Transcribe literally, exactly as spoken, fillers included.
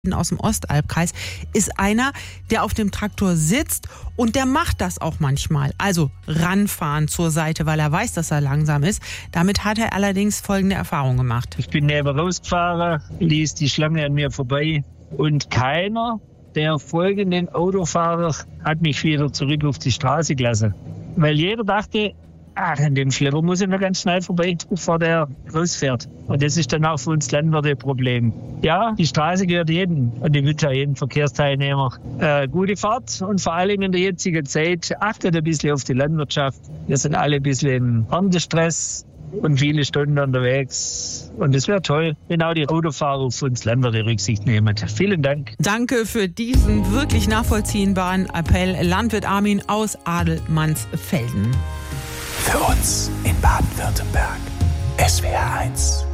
aus dem Ostalbkreis, ist einer, der auf dem Traktor sitzt und der macht das auch manchmal. Also ranfahren zur Seite, weil er weiß, dass er langsam ist. Damit hat er allerdings folgende Erfahrung gemacht. Ich bin neben rausgefahren, ließ die Schlange an mir vorbei und keiner der folgenden Autofahrer hat mich wieder zurück auf die Straße gelassen. Weil jeder dachte, ach, an dem Schlepper muss ich noch ganz schnell vorbei, bevor der rausfährt. Und das ist dann auch für uns Landwirte ein Problem. Ja, die Straße gehört jedem und die wünscht jedem Verkehrsteilnehmer äh, gute Fahrt und vor allem in der jetzigen Zeit achtet ein bisschen auf die Landwirtschaft. Wir sind alle ein bisschen im Erntestress und viele Stunden unterwegs. Und es wäre toll, wenn auch die Autofahrer auf uns Landwirte Rücksicht nehmen. Vielen Dank. Danke für diesen wirklich nachvollziehbaren Appell. Landwirt Armin aus Adelmannsfelden. Für uns in Baden-Württemberg. S W R eins.